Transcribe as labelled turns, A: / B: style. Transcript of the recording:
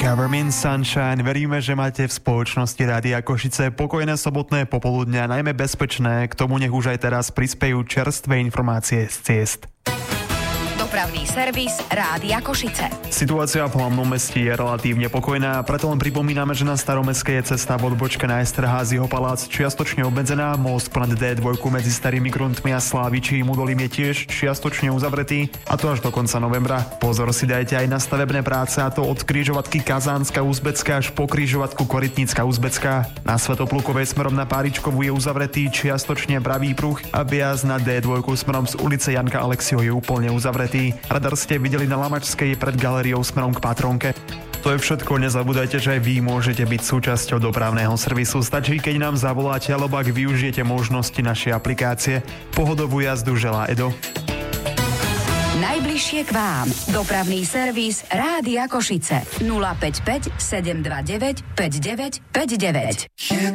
A: Government Sunshine. Veríme, že máte v spoločnosti Rádia Košice pokojné sobotné popoludňa, najmä bezpečné. K tomu nech už aj teraz prispejú čerstvé informácie z ciest.
B: Dopravný servis Rádia Košice.
A: Situácia v hlavnom meste je relatívne pokojná, preto len pripomíname, že na Staromestskej je cesta v odbočke na Esterházyho palác čiastočne obmedzená, most ponad D2 medzi Starými Gruntmi a Slávičím údolím je tiež čiastočne uzavretý, a to až do konca novembra. Pozor si dajte aj na stavebné práce, a to od križovatky Kazánska Uzbecká až po križovatku Korytnícka Uzbecká. Na Svätoplukovej smerom na Páričkovú je uzavretý čiastočne pravý pruh a vjazd na D2 smerom z ulice Janka Alexiho je úplne uzavretý. Radar ste videli na Lamačskej pred galériou smerom k Patronke. To je všetko, nezabúdajte, že aj vy môžete byť súčasťou dopravného servisu. Stačí, keď nám zavoláte, alebo ak využijete možnosti našej aplikácie. Pohodovú jazdu želá Edo.
B: Najbližšie k vám. Dopravný servis Rádia Košice. 055 729 5959.